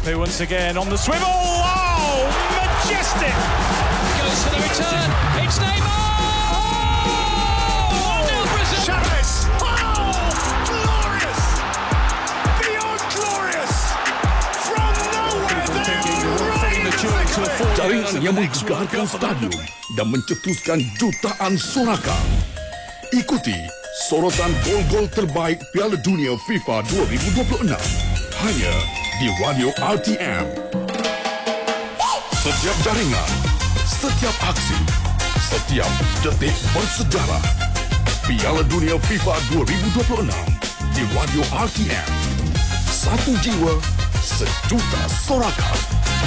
Mbappe once again on the swivel. Oh, majestic! Goes for the return. It's Neymar! Oh, 1-0 Brazil. Chavez! Oh, glorious! Beyond glorious! From nowhere, Jaringan yang menggegarkan stadion dan mencetuskan jutaan sorakan. Ikuti sorotan gol-gol terbaik Piala Dunia FIFA 2026 hanya di Radio RTM. Setiap jaringan, setiap aksi, setiap detik bersejarah. Piala Dunia FIFA 2026 di Radio RTM. Satu jiwa, sejuta sorakan.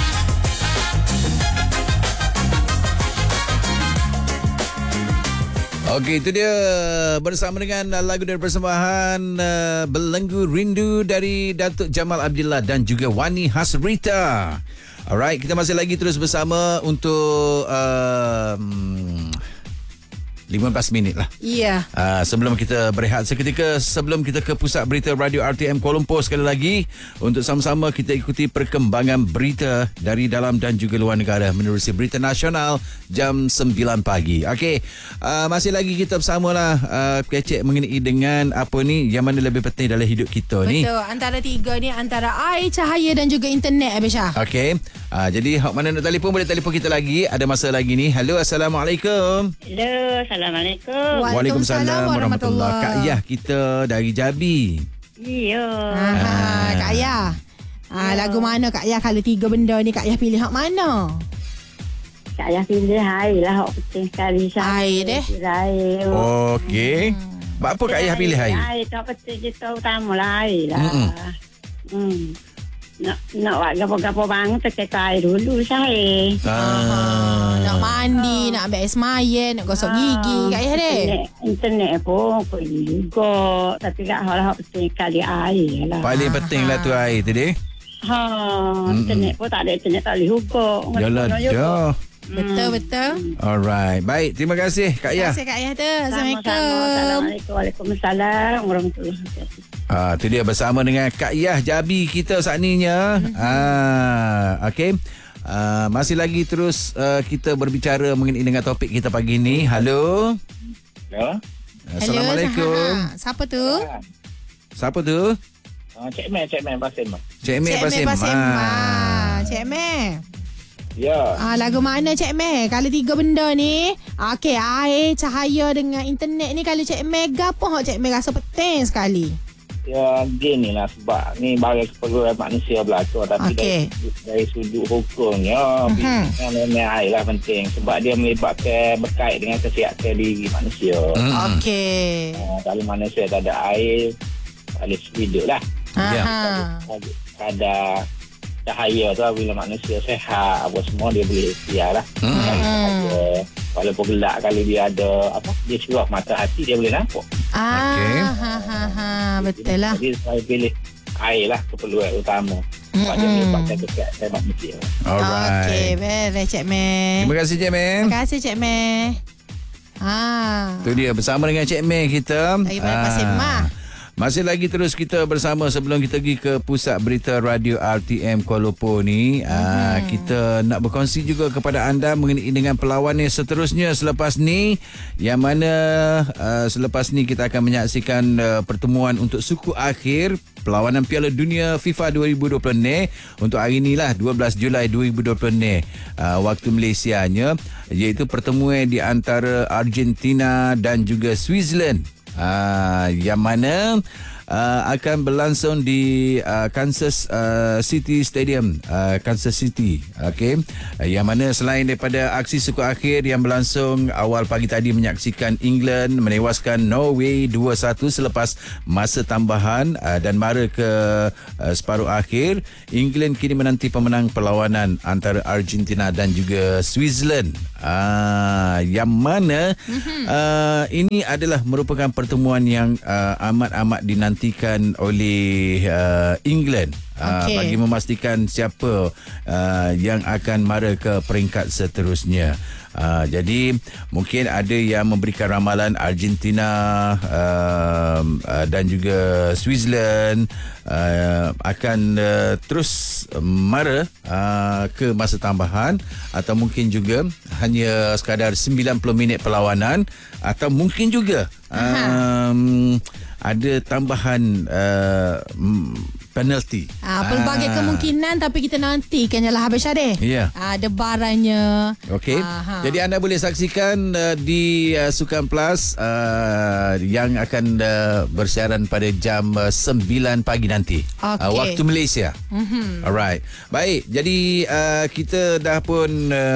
Okey, itu dia bersama dengan lagu dari persembahan Belenggu Rindu dari Datuk Jamal Abdillah dan juga Wani Hasrita. Alright, kita masih lagi terus bersama untuk 15 minit lah. Ya. Sebelum kita berehat seketika, sebelum kita ke pusat berita Radio RTM Kuala Lumpur sekali lagi untuk sama-sama kita ikuti perkembangan berita dari dalam dan juga luar negara menerusi berita nasional jam 9 pagi. Okey, masih lagi kita bersamalah kecek mengenai dengan apa ni yang mana lebih penting dalam hidup kita ni. Betul, antara tiga ni antara air, cahaya dan juga internet, Abisha. Okey, jadi hok mana nak telefon boleh telefon kita lagi, ada masa lagi ni. Hello, Assalamualaikum. Hello, Assalamualaikum. Waalaikumsalam warahmatullahi. Kak Yah kita dari Jabi. Ya. Kak Yah. Lagu mana Kak Yah? Kalau tiga benda ni Kak Yah pilih hak mana? Kak Yah pilih air lah. Hak penting sekali. Air deh. Air. Okey. Apa Kak Yah pilih air? Air tu penting kita utama lah air lah. Nak buat gapo-gapo bang terkait air dulu saya. Nak mandi, nak ambil air semayan, nak gosok gigi Kak Yah deh. Internet pun pergi juga. Tapi Kak hal penting sekali air lah. Paling penting lah tu air tadi. Internet pun tak ada internet tak boleh juga. Yalah dah. Betul. Alright. Baik, terima kasih Kak Yah. Terima kasih Kak Yah tu. Assalamualaikum. Assalamualaikum. Waalaikumsalam warahmatullahi wabarakatuh. Tu dia bersama dengan Kak Yah Jabi kita saat ni nya. Okey. Masih lagi terus kita berbicara mengenai dengan topik kita pagi ni. Halo. Ya. Assalamualaikum. Siapa tu? Siapa tu? Cik Meh Basim. Cik Meh Basim. Cik Meh. Ya. Lagu mana Cik Meh? Kalau tiga benda ni, okey, air, cahaya dengan internet ni kalau Cik Meh gapo hak Cik Meh rasa penting sekali? Ya, gini lah sebab ni bagi keperluan manusia belaka tapi dari sudut hukumnya memang air lah penting sebab dia melibatkan berkait dengan kesihatan diri manusia. Okey. Kalau manusia tak ada air, tak boleh hidup lah. Ada cahaya tu bila manusia sehat apa semua dia boleh ikhtiar lah. Walaupun gelap kalau dia ada dia curah mata hati dia boleh nampak. Betul lah. Jadi saya pilih air lah keperluan utama. Sebab dia melibatkan kesihatan manusia. Alright. Okey, beres Cik Meh. Terima kasih Cik Meh. Terima kasih Cik Meh. Tu dia bersama dengan Cik Meh kita. Terima kasih Mak. Masih lagi terus kita bersama sebelum kita pergi ke pusat berita Radio RTM Kuala Lumpur ni. Kita nak berkongsi juga kepada anda mengenai dengan perlawanan seterusnya selepas ni. Yang mana selepas ni kita akan menyaksikan pertemuan untuk suku akhir perlawanan Piala Dunia FIFA 2020 ni. Untuk hari ni lah 12 Julai 2020 ni waktu Malaysianya. Iaitu pertemuan di antara Argentina dan juga Switzerland. Yang mana akan berlangsung di Kansas City Stadium, Kansas City. Okey, yang mana selain daripada aksi suku akhir yang berlangsung awal pagi tadi menyaksikan England menewaskan Norway 2-1 selepas masa tambahan dan mara ke separuh akhir, England kini menanti pemenang perlawanan antara Argentina dan juga Switzerland. Yang mana ini adalah merupakan pertemuan yang amat-amat dinanti dinantikan oleh England. Bagi memastikan siapa yang akan mara ke peringkat seterusnya. Jadi mungkin ada yang memberikan ramalan Argentina dan juga Switzerland akan terus mara ke masa tambahan, atau mungkin juga hanya sekadar 90 minit perlawanan, atau mungkin juga ada tambahan penalti. Pelbagai kemungkinan, tapi kita nantikan je lah Habis Syarif. Ya. Debarannya. Okey. Jadi anda boleh saksikan di Sukan Plus yang akan bersiaran pada jam 9 pagi nanti. Waktu Malaysia. Alright. Baik. Jadi kita dah pun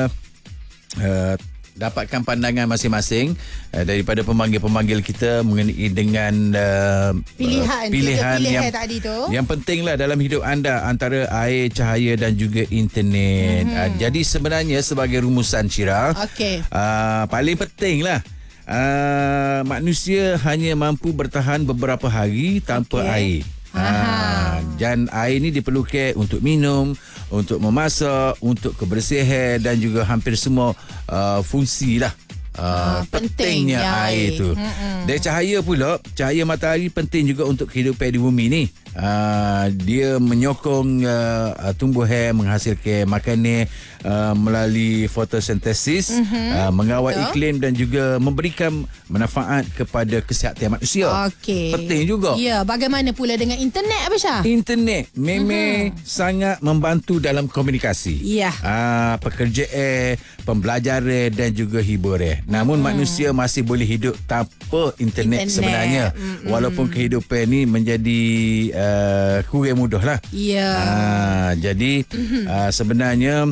dapatkan pandangan masing-masing daripada pemanggil-pemanggil kita mengenai dengan pilihan yang tadi tu. Yang pentinglah dalam hidup anda antara air, cahaya dan juga internet. Jadi sebenarnya sebagai rumusan Syirah, paling pentinglah manusia hanya mampu bertahan beberapa hari tanpa air. Dan air ni diperlukan untuk minum, untuk memasak, untuk kebersihan dan juga hampir semua fungsi lah. Pentingnya air tu. Dan cahaya pula, cahaya matahari penting juga untuk kehidupan di bumi ni. Dia menyokong tumbuhan menghasilkan makanan melalui fotosintesis, mengawal iklim dan juga memberikan manfaat kepada kesihatan manusia. Penting juga. Ya, bagaimana pula dengan internet Abang Syah? Internet memang sangat membantu dalam komunikasi. Ya. Pekerjaan, pembelajaran dan juga hiburan. Namun manusia masih boleh hidup tanpa internet. Sebenarnya. Walaupun kehidupan ni menjadi kurang mudah lah. Ya. Jadi sebenarnya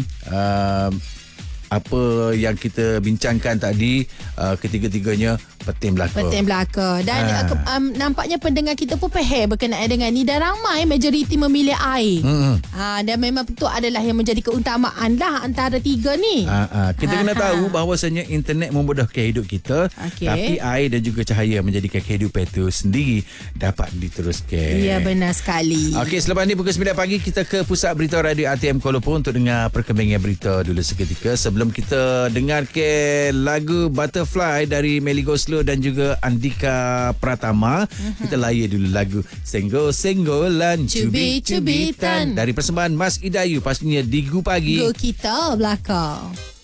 apa yang kita bincangkan tadi, ketiga-tiganya penting belaka. Dan nampaknya pendengar kita pun faham berkenaan dengan ni, dan ramai majoriti memilih air. Dan memang betul adalah yang menjadi keutamaan lah antara tiga ni. Kita kena tahu bahawasanya internet memudahkan hidup kita, tapi air dan juga cahaya menjadikan kehidupan itu sendiri dapat diteruskan. Ya, benar sekali. Okey, selepas ni pukul 9 pagi kita ke Pusat Berita Radio RTM Kuala Lumpur untuk dengar perkembangan berita dulu seketika. Sebelum kita dengarkan lagu Butterfly dari Melly Goeslaw dan juga Andika Pratama, kita layan dulu lagu Senggol-senggolan Cubit-cubitan dari persembahan Mas Idayu, pastinya di Gu Pagi. Gu kita belakang.